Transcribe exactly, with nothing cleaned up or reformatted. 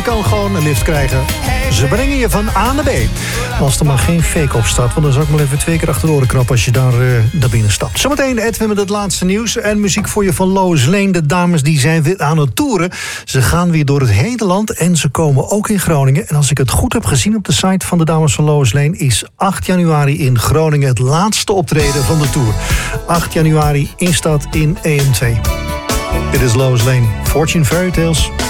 kan gewoon een lift krijgen. Ze brengen je van A naar B. Als er maar geen fake op staat. Want dan zou ik maar even twee keer achter de oren knappen als je daar, uh, daar binnen stapt. Zometeen Edwin met het laatste nieuws. En muziek voor je van Lois Lane. De dames die zijn weer aan het toeren. Ze gaan weer door het hele land. En ze komen ook in Groningen. En als ik het goed heb gezien op de site van de dames van Lois Lane, is acht januari in Groningen het laatste optreden van de tour. acht januari in stad in E M twee. Dit is Lois Lane. Fortune Fairy Tales.